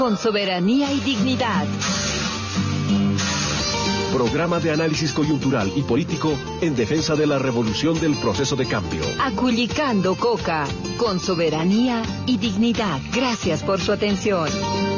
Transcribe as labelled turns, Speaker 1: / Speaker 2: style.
Speaker 1: Con soberanía y dignidad.
Speaker 2: Programa de análisis coyuntural y político en defensa de la revolución del proceso de cambio.
Speaker 1: Aculicando Coca, con soberanía y dignidad. Gracias por su atención.